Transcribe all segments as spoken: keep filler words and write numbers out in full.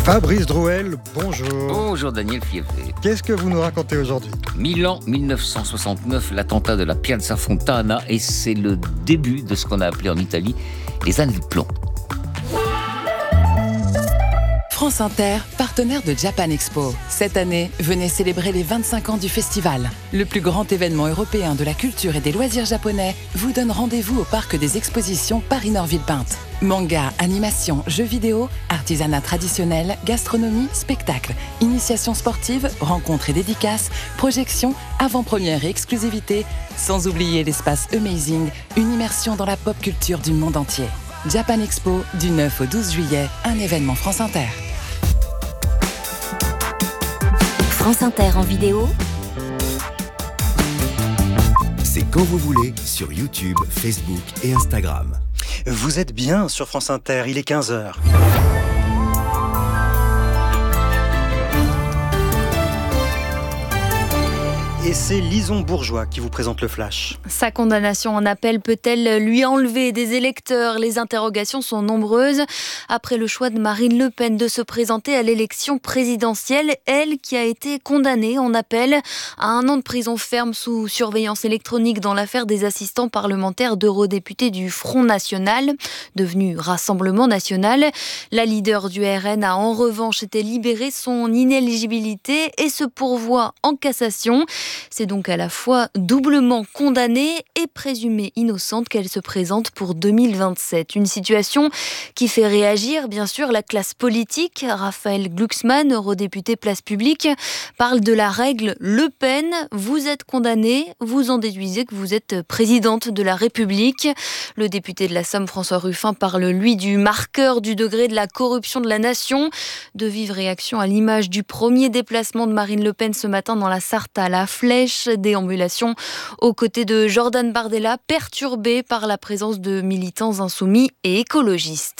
Fabrice Drouel, bonjour. Bonjour Daniel Fieffé. Qu'est-ce que vous nous racontez aujourd'hui ? Milan dix-neuf cent soixante-neuf, l'attentat de la Piazza Fontana, et c'est le début de ce qu'on a appelé en Italie les années de plomb. France Inter, partenaire de Japan Expo. Cette année, venez célébrer les vingt-cinq ans du festival. Le plus grand événement européen de la culture et des loisirs japonais vous donne rendez-vous au parc des expositions Paris-Nord-Villepinte. Manga, animation, jeux vidéo, artisanat traditionnel, gastronomie, spectacle, initiation sportive, rencontres et dédicaces, projections, avant-première et exclusivité, sans oublier l'espace Amazing, une immersion dans la pop culture du monde entier. Japan Expo, du neuf au douze juillet, un événement France Inter. France Inter en vidéo, c'est quand vous voulez sur YouTube, Facebook et Instagram. Vous êtes bien sur France Inter, il est quinze heures. Et c'est Lison Bourgeois qui vous présente le Flash. Sa condamnation en appel peut-elle lui enlever des électeurs ? Les interrogations sont nombreuses. Après le choix de Marine Le Pen de se présenter à l'élection présidentielle, elle qui a été condamnée en appel à un an de prison ferme sous surveillance électronique dans l'affaire des assistants parlementaires d'eurodéputés du Front National, devenu Rassemblement National. La leader du R N a en revanche été libérée son inéligibilité et se pourvoit en cassation. C'est donc à la fois doublement condamnée et présumée innocente qu'elle se présente pour deux mille vingt-sept. Une situation qui fait réagir, bien sûr, la classe politique. Raphaël Glucksmann, eurodéputé Place Publique, parle de la règle Le Pen. Vous êtes condamné, vous en déduisez que vous êtes présidente de la République. Le député de la Somme, François Ruffin, parle, lui, du marqueur du degré de la corruption de la nation. De vives réactions à l'image du premier déplacement de Marine Le Pen ce matin dans la Sarthe à la Flèche, déambulation aux côtés de Jordan Bardella, perturbée par la présence de militants insoumis et écologistes.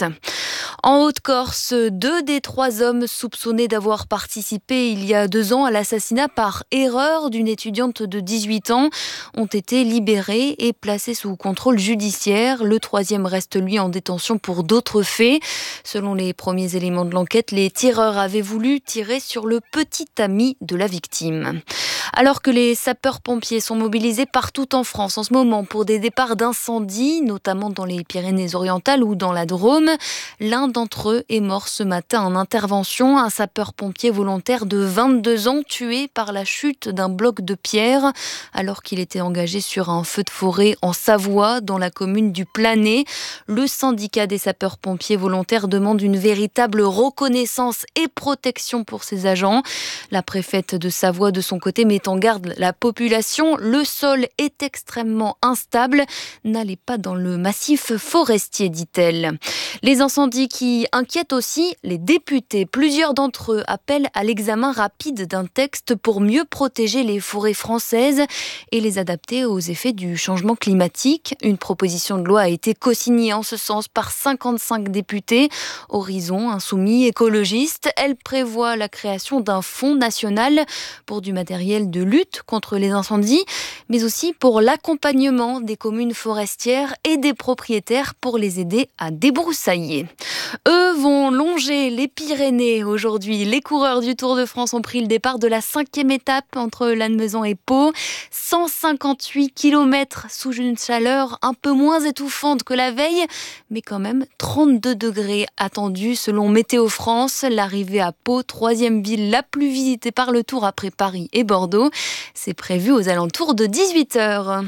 En Haute-Corse, deux des trois hommes soupçonnés d'avoir participé il y a deux ans à l'assassinat par erreur d'une étudiante de dix-huit ans ont été libérés et placés sous contrôle judiciaire. Le troisième reste, lui, en détention pour d'autres faits. Selon les premiers éléments de l'enquête, les tireurs avaient voulu tirer sur le petit ami de la victime. Alors que les sapeurs-pompiers sont mobilisés partout en France en ce moment pour des départs d'incendie, notamment dans les Pyrénées-Orientales ou dans la Drôme, l'un d'entre eux est mort ce matin en intervention. Un sapeur-pompier volontaire de vingt-deux ans tué par la chute d'un bloc de pierre alors qu'il était engagé sur un feu de forêt en Savoie, dans la commune du Planay. Le syndicat des sapeurs-pompiers volontaires demande une véritable reconnaissance et protection pour ces agents. La préfète de Savoie, de son côté, met en garde la population. Le sol est extrêmement instable. N'allez pas dans le massif forestier, dit-elle. Les incendies qui inquiètent aussi les députés. Plusieurs d'entre eux appellent à l'examen rapide d'un texte pour mieux protéger les forêts françaises et les adapter aux effets du changement climatique. Une proposition de loi a été co-signée en ce sens par cinquante-cinq députés, Horizon, Insoumis, écologistes. Elle prévoit la création d'un fonds national pour du matériel de lutte contre les incendies, mais aussi pour l'accompagnement des communes forestières et des propriétaires pour les aider à débroussailler. Eux vont longer les Pyrénées aujourd'hui. Les coureurs du Tour de France ont pris le départ de la cinquième étape entre Lannemezan et Pau. cent cinquante-huit kilomètres sous une chaleur un peu moins étouffante que la veille, mais quand même trente-deux degrés attendus selon Météo France. L'arrivée à Pau, troisième ville la plus visitée par le Tour après Paris et Bordeaux, c'est prévu aux alentours de dix-huit heures.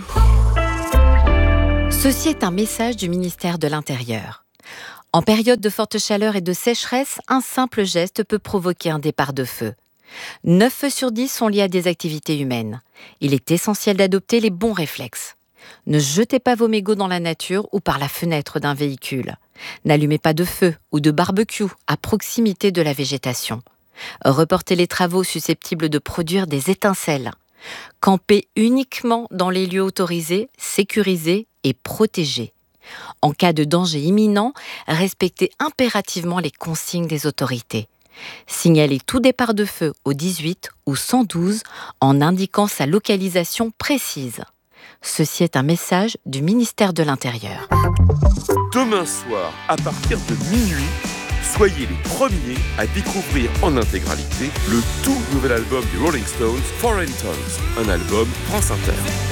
Ceci est un message du ministère de l'Intérieur. En période de forte chaleur et de sécheresse, un simple geste peut provoquer un départ de feu. neuf feux sur dix sont liés à des activités humaines. Il est essentiel d'adopter les bons réflexes. Ne jetez pas vos mégots dans la nature ou par la fenêtre d'un véhicule. N'allumez pas de feu ou de barbecue à proximité de la végétation. Reportez les travaux susceptibles de produire des étincelles. Campez uniquement dans les lieux autorisés, sécurisés et protégés. En cas de danger imminent, respectez impérativement les consignes des autorités. Signalez tout départ de feu au dix-huit ou cent douze en indiquant sa localisation précise. Ceci est un message du ministère de l'Intérieur. Demain soir, à partir de minuit, soyez les premiers à découvrir en intégralité le tout nouvel album des Rolling Stones, Foreign Tongues, un album France Inter.